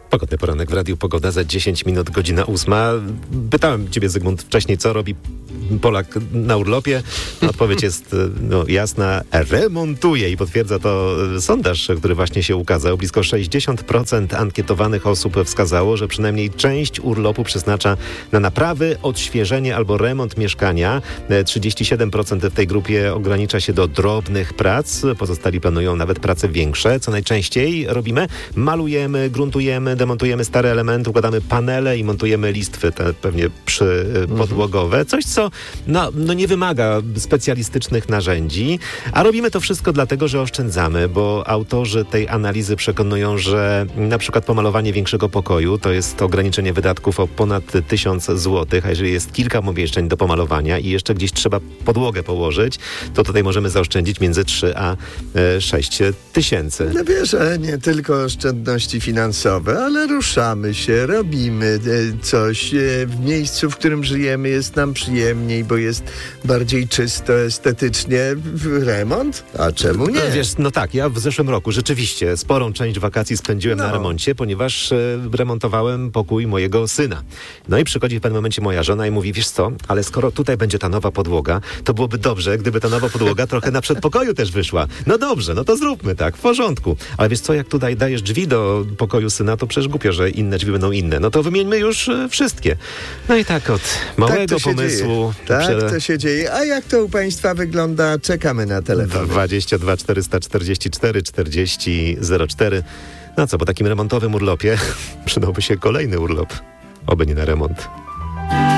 Pogodny poranek w Radiu Pogoda za 10 minut, godzina 8. Pytałem ciebie, Zygmunt, wcześniej, co robi Polak na urlopie. Odpowiedź jest jasna, remontuje i potwierdza to sondaż, który właśnie się ukazał. Blisko 60% ankietowanych osób wskazało, że przynajmniej część urlopu przeznacza na naprawy, odświeżenie albo remont mieszkania. 37% w tej grupie ogranicza się do drobnych prac. Pozostali planują nawet prace większe. Co najczęściej robimy? Malujemy, gruntujemy, demontujemy stare elementy, układamy panele i montujemy listwy, te pewnie przypodłogowe. Coś, co nie wymaga specjalistycznych narzędzi, a robimy to wszystko dlatego, że oszczędzamy, bo autorzy tej analizy przekonują, że na przykład pomalowanie większego pokoju to jest ograniczenie wydatków o ponad 1000 zł, a jeżeli jest kilka pomieszczeń do pomalowania i jeszcze gdzieś trzeba podłogę położyć, to tutaj możemy zaoszczędzić między 3 a 6 tysięcy. No wiesz, ale nie tylko oszczędności finansowe, ale ruszamy się, robimy coś. W miejscu, w którym żyjemy, jest nam przyjemniej, bo jest bardziej czysto, estetycznie. Remont? A czemu nie? Wiesz, tak, ja w zeszłym roku rzeczywiście sporą część wakacji spędziłem na remoncie, ponieważ remontowałem pokój mojego syna. No i przychodzi w pewnym momencie moja żona i mówi, wiesz co, ale skoro tutaj będzie ta nowa podłoga, to byłoby dobrze, gdyby ta nowa podłoga trochę na przedpokoju też wyszła. No dobrze, no to zróbmy tak, w porządku. Ale wiesz co, jak tutaj dajesz drzwi do pokoju syna, to przecież głupio, że inne drzwi będą inne. No to wymieńmy już wszystkie. No i tak od małego pomysłu. To się dzieje. A jak to u Państwa wygląda? Czekamy na telefon. 22 444 40 04. No co, po takim remontowym urlopie przydałby się kolejny urlop. Oby nie na remont.